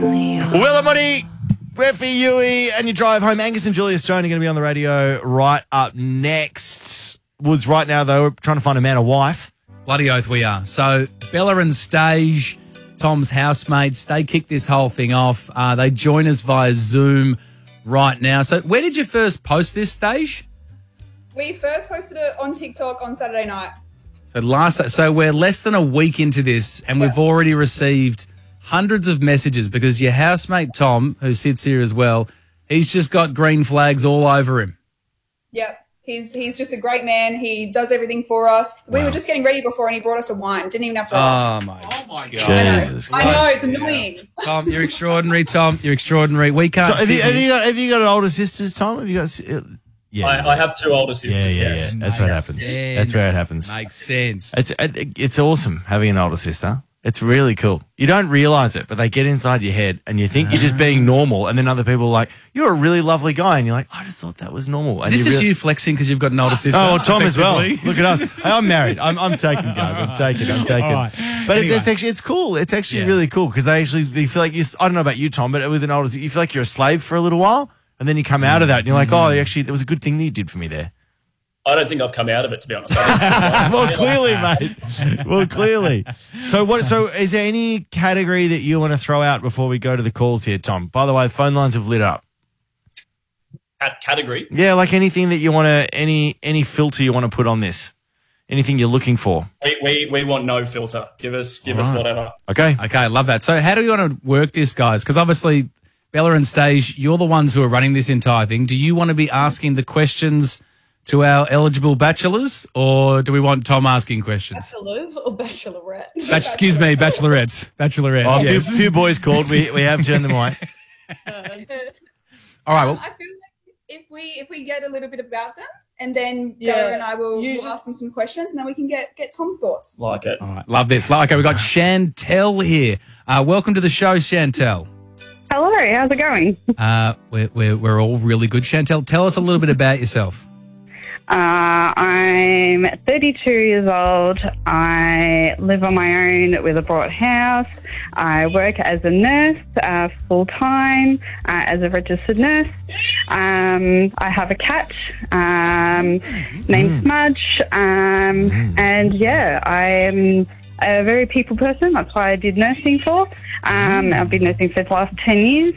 Willamuddy, Reffy, Yui, and your drive home. Angus and Julia Stone are going to be on the radio right up next. Woods right now, though, we're trying to find a man or wife. Bloody oath we are. So Bella and Stage, Tom's housemates, they kick this whole thing off. They join us via Zoom right now. So where did you first post this, Stage? We first posted it on TikTok on Saturday night. So we're less than a week into this, and we've already received hundreds of messages because your housemate Tom, who sits here as well, he's just got green flags all over him. Yep. He's just a great man. He does everything for us. We were just getting ready before and he brought us a wine. Didn't even have to ask. Oh, my God. I know. It's annoying. Tom, you're extraordinary, Tom. You're extraordinary. We can't So have you got older sisters, Tom? Have you got... I have two older sisters, yes. That's what happens. That's where it happens. Makes sense. It's awesome having an older sister. It's really cool. You don't realise it, but they get inside your head and you think you're just being normal, and then other people are like, you're a really lovely guy, and you're like, I just thought that was normal. And Is this just you flexing because you've got an older sister? Oh, well, Tom as well. Look at us. Hey, I'm married. I'm taking, guys. I'm taking. All right. But Anyway. it's cool. It's actually really cool because they feel like I don't know about you, Tom, but with an older sister, you feel like you're a slave for a little while, and then you come out of that and you're like, oh, actually, there was a good thing that you did for me there. I don't think I've come out of it, to be honest. Well, clearly, mate. Well, clearly. So is there any category that you want to throw out before we go to the calls here, Tom? By the way, phone lines have lit up. Category? Yeah, like anything that you want to, any filter you want to put on this. Anything you're looking for. We want no filter. Give us whatever. Okay, I love that. So how do you want to work this, guys? Because obviously, Bella and Stage, you're the ones who are running this entire thing. Do you want to be asking the questions to our eligible bachelors, or do we want Tom asking questions? Bachelors or bachelorettes? Excuse me, bachelorettes. Bachelorettes. Oh, Yes. a few boys called. We have turned them away. All right. Well, I feel like if we get a little bit about them, and then Bella and I will ask them some questions, and then we can get Tom's thoughts. Like it. all right. Love this. Okay, we've got Chantel here. Welcome to the show, Chantel. Hello, how's it going? We're all really good. Chantel, tell us a little bit about yourself. I'm 32 years old. I live on my own with a bought house. I work as a nurse full-time as a registered nurse. I have a cat named Smudge. And, yeah, I am a very people person. That's why I did nursing for. I've been nursing for the last 10 years.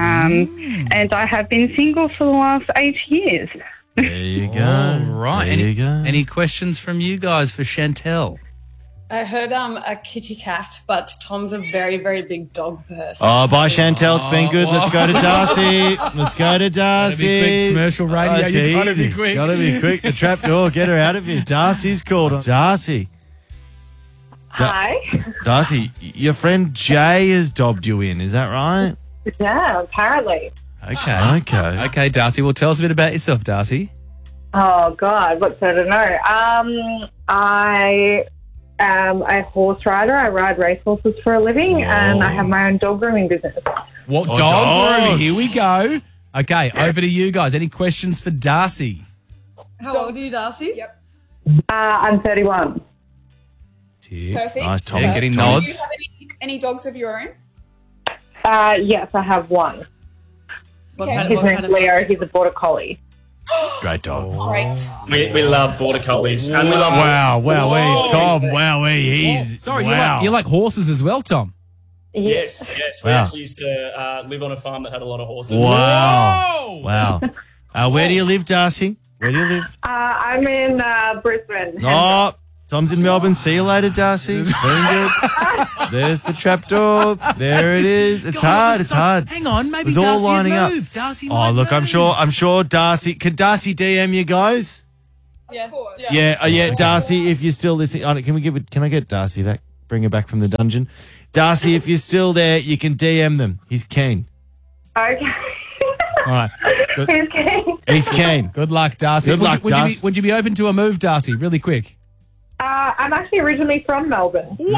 And I have been single for the last 8 years. There you go. All right. There you go. Any questions from you guys for Chantel? I heard a kitty cat, but Tom's a very, very big dog person. Oh, bye, Chantel. It's been good. Let's go to Darcy. Let's go to Darcy. Gotta be quick. It's commercial radio. it's You gotta easy. be quick. Gotta be quick. The trap door. Get her out of here. Darcy's called. Darcy. Hi. Darcy, your friend Jay has dobbed you in. Is that right? Yeah, apparently. Okay. Okay, Darcy. Well, tell us a bit about yourself, Darcy. Oh, God, what's there to know? I am a horse rider. I ride racehorses for a living, and I have my own dog grooming business. What Oh, dog dogs. grooming? Here we go. Okay, over to you guys. Any questions for Darcy? How old are you, Darcy? Yep. I'm 31. Perfect. Nice, Tom. Yeah, getting Do you nods. have any dogs of your own? Yes, I have one. Okay. His name's Leo. He's a border collie. Great dog. Great. We love border collies. And we love Tom. He's Sorry, you like horses as well, Tom? Yes. We Wow. actually used to live on a farm that had a lot of horses. Wow. Where do you live, Darcy? Where do you live? I'm in Brisbane. Oh, Tom's in Melbourne. See you later, Darcy. Very good. There's the trapdoor. There it is. It's hard. It's hard. Hang on, maybe It's all Darcy lining up. would move. Darcy Oh, might look, I'm move. sure Darcy. Can Darcy DM you guys? Yeah. Of course. Yeah, Darcy, if you're still listening, can I get Darcy back? Bring her back from the dungeon. Darcy, if you're still there, you can DM them. He's keen. Okay. All right. Good, He's keen. He's keen. good luck, Darcy. Good luck, Darcy. Would you be open to a move, Darcy? Really quick. I'm actually originally from Melbourne. Whoa!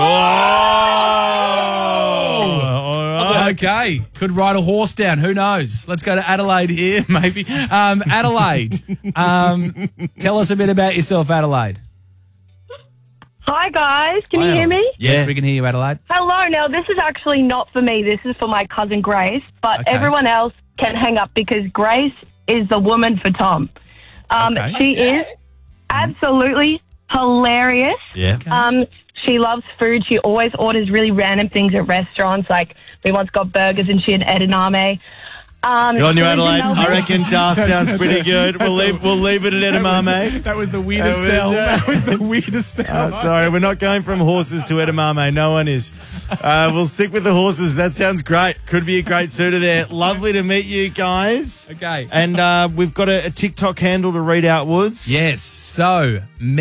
All right. Okay. Could ride a horse down. Who knows? Let's go to Adelaide here, maybe. Adelaide. Tell us a bit about yourself, Adelaide. Hi, guys. Can Hi, you hear me? Yes, we can hear you, Adelaide. Hello. Now, this is actually not for me. This is for my cousin Grace. But Okay. everyone else can hang up because Grace is the woman for Tom. Okay. She is absolutely hilarious. Yeah. She loves food. She always orders really random things at restaurants. Like, we once got burgers and she had edamame. Good on you, she lives in Adelaide. Melbourne. I reckon Das sounds pretty good. We'll leave it at edamame. That was the weirdest That was, sell. uh, That was the weirdest sell. Sorry, we're not going from horses to edamame. No one is. We'll stick with the horses. That sounds great. Could be a great suitor there. Lovely to meet you guys. Okay. And we've got a TikTok handle to read out, Woods. Yes. So,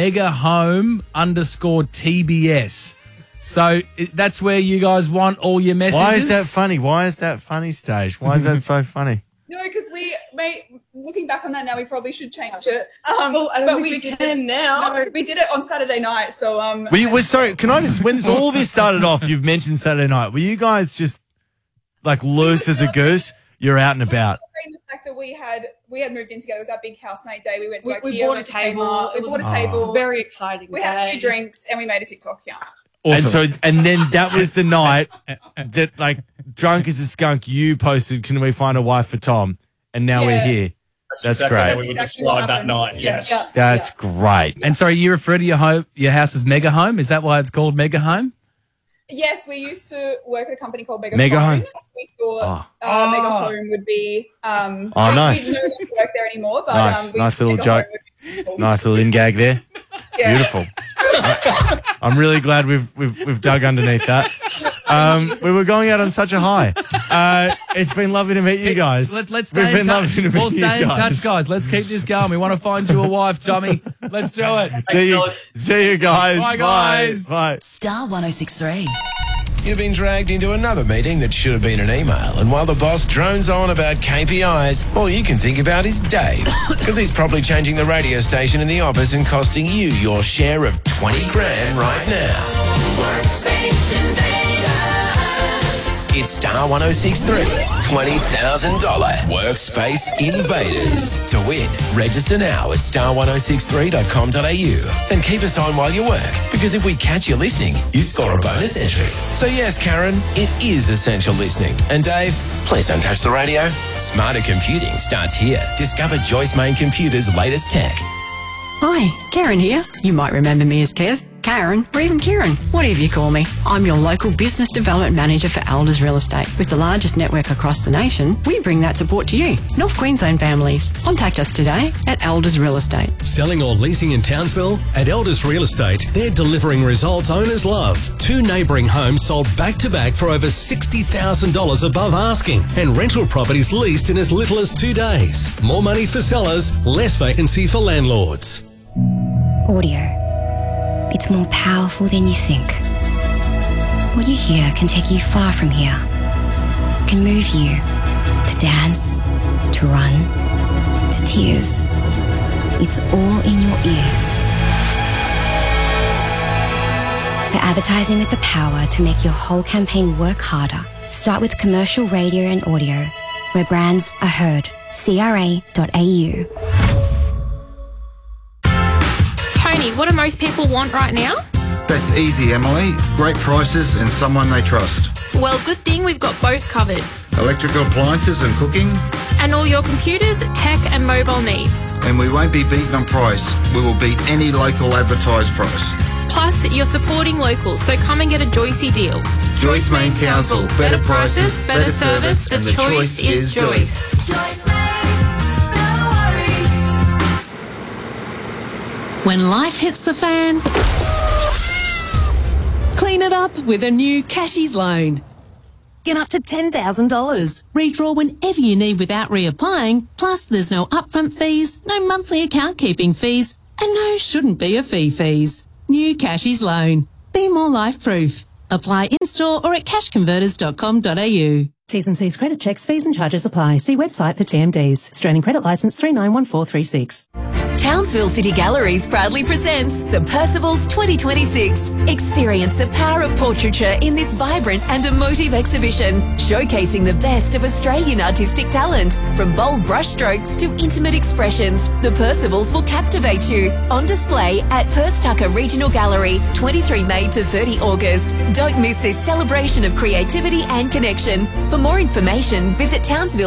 megahome_TBS. So, that's where you guys want all your messages. Why is that funny? Why is that funny, Stage? Why is that so funny? No, because looking back on that now, we probably should change it. Well, I don't but think we we did can now. No, we did it on Saturday night, so Sorry, can I just, when all this started off, you've mentioned Saturday night. Were you guys just like loose as a goose? You're out and about. The fact that we had moved in together. It was our big housemate day. We went to IKEA. We bought a went to table. Kmart, we bought a table. Very exciting. We had a few drinks and we made a TikTok account. Awesome. And then that was the night that, like, drunk as a skunk, you posted, "Can we find a wife for Tom?" And now we're here. That's exactly great. how we would describe that night. Yes. Yeah. That's great. And sorry, you refer to your house as Mega Home? Is that why it's called Mega Home? Yes, we used to work at a company called Mega Home. So we thought Mega Home would be. Nice. We don't work there anymore, but Nice little Mega joke. Home would be cool. Nice little in-gag there. Yeah. Beautiful. I'm really glad we've dug underneath that. We were going out on such a high. It's been lovely to meet you guys. Let's stay in touch. We'll stay in touch, guys. Let's keep this going. We want to find you a wife, Tommy. Let's do it. See you guys. Bye, guys. Bye. Star 106.3. You've been dragged into another meeting that should have been an email, and while the boss drones on about KPIs, all you can think about is Dave, because he's probably changing the radio station in the office and costing you your share of 20 grand right now. It's Star 106.3's $20,000 Workspace Invaders. To win, register now at star1063.com.au and keep us on while you work, because if we catch you listening, you score a bonus entry. So yes, Karen, it is essential listening. And Dave, please don't touch the radio. Smarter computing starts here. Discover Joyce Main Computer's latest tech. Hi, Karen here. You might remember me as Kev, Karen, or even Kieran, whatever you call me. I'm your local business development manager for Elders Real Estate. With the largest network across the nation, we bring that support to you, North Queensland families. Contact us today at Elders Real Estate. Selling or leasing in Townsville? At Elders Real Estate, they're delivering results owners love. 2 neighbouring homes sold back-to-back for over $60,000 above asking, and rental properties leased in as little as 2 days. More money for sellers, less vacancy for landlords. Audio. It's more powerful than you think. What you hear can take you far from here. It can move you to dance, to run, to tears. It's all in your ears. For advertising with the power to make your whole campaign work harder, start with commercial radio and audio, where brands are heard. CRA.au. Tony, what do most people want right now? That's easy, Emily. Great prices and someone they trust. Well, good thing we've got both covered. Electrical appliances and cooking. And all your computers, tech and mobile needs. And we won't be beaten on price. We will beat any local advertised price. Plus, you're supporting locals, so come and get a Joycey deal. Joyce Main Townsville. Better prices, better service, and the choice is Joyce. Joyce Main. When life hits the fan, clean it up with a new Cashies loan. Get up to $10,000. Redraw whenever you need without reapplying. Plus, there's no upfront fees, no monthly account keeping fees, and no shouldn't be a fees. New Cashies loan. Be more life proof. Apply in-store or at cashconverters.com.au. T's and C's credit checks, fees and charges apply. See website for TMDs. Australian Credit Licence 391436. Townsville City Galleries proudly presents the Percivals 2026. Experience the power of portraiture in this vibrant and emotive exhibition, showcasing the best of Australian artistic talent. From bold brushstrokes to intimate expressions, the Percivals will captivate you. On display at Perth Tucker Regional Gallery, 23 May to 30 August. Don't miss this celebration of creativity and connection. For more information, visit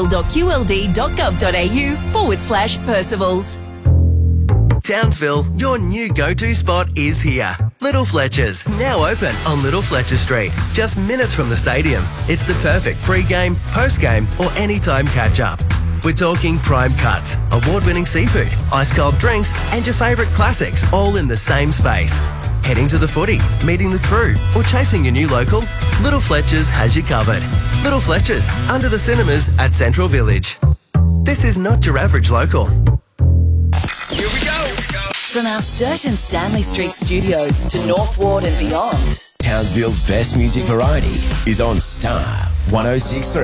townsville.qld.gov.au/Percivals. Townsville, your new go-to spot is here. Little Fletcher's, now open on Little Fletcher Street, just minutes from the stadium. It's the perfect pre-game, post-game or anytime catch-up. We're talking prime cuts, award-winning seafood, ice-cold drinks and your favourite classics all in the same space. Heading to the footy, meeting the crew or chasing your new local? Little Fletcher's has you covered. Little Fletcher's, under the cinemas at Central Village. This is not your average local. Here we go. From our Sturt and Stanley Street studios to North Ward and beyond. Townsville's best music variety is on Star 106.3.